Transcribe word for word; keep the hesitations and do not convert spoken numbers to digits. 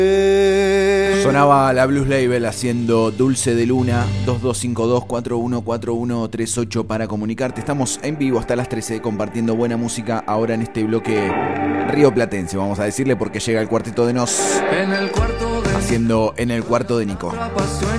Sonaba la Blues Label haciendo Dulce de Luna. Dos dos cinco dos, cuatro uno cuatro uno tres ocho para comunicarte. Estamos en vivo hasta las trece compartiendo buena música ahora en este bloque rioplatense, vamos a decirle, porque llega el cuarteto de Nos En el cuarto de haciendo En el cuarto de Nico.